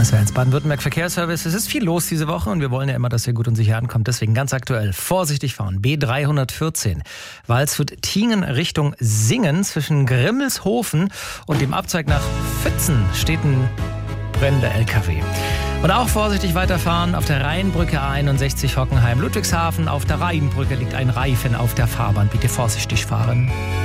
SWR1 Baden-Württemberg Verkehrsservice. Es ist viel los diese Woche und wir wollen ja immer, dass ihr gut und sicher ankommt. Deswegen ganz aktuell vorsichtig fahren. B314 Waldshut-Tiengen Richtung Singen zwischen Grimmelshofen und dem Abzweig nach Pfützen steht ein brennender LKW. Und auch vorsichtig weiterfahren auf der Rheinbrücke A61 Hockenheim-Ludwigshafen. Auf der Rheinbrücke liegt ein Reifen auf der Fahrbahn. Bitte vorsichtig fahren.